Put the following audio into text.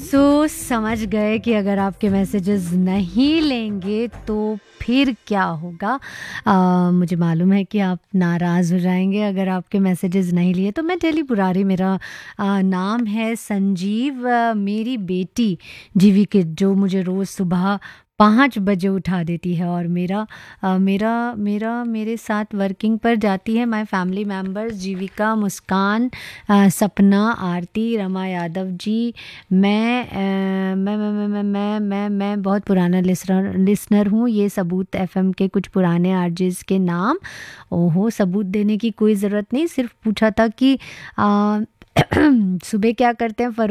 समझ गए कि अगर आपके मैसेजेस नहीं लेंगे तो फिर क्या होगा। मुझे मालूम है कि आप नाराज़ हो जाएँगे अगर आपके मैसेजेस नहीं लिए। तो मैं टेली पुरारी, मेरा नाम है संजीव। मेरी बेटी जीवी जो मुझे रोज़ सुबह 5 बजे उठा देती है और मेरे साथ वर्किंग पर जाती है। माय फैमिली मेंबर्स जीविका, मुस्कान, सपना, आरती, रमा यादव जी। मैं बहुत पुराना लिसनर हूँ। ये सबूत एफएम के कुछ पुराने आरजेस के नाम। ओहो, सबूत देने की कोई ज़रूरत नहीं, सिर्फ पूछा था कि सुबह क्या करते हैं।